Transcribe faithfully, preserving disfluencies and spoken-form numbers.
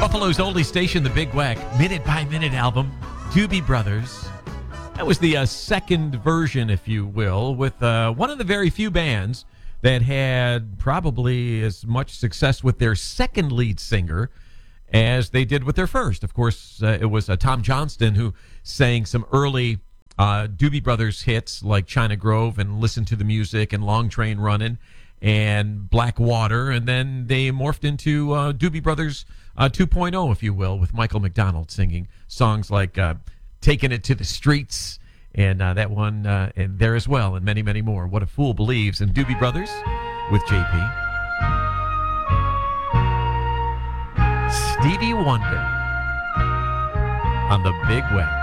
Buffalo's oldie station, The Big Wack, Minute by Minute album, Doobie Brothers. That was the uh, second version, if you will, with uh, one of the very few bands that had probably as much success with their second lead singer as they did with their first. Of course, uh, it was uh, Tom Johnston who sang some early uh, Doobie Brothers hits like China Grove and Listen to the Music and Long Train Runnin' and Black Water, and then they morphed into uh, Doobie Brothers uh, two point oh, if you will, with Michael McDonald singing songs like uh, Taking It to the Streets, and uh, that one uh, and there as well, and many, many more. What a Fool Believes in Doobie Brothers with J P. Stevie Wonder on The Big Wack.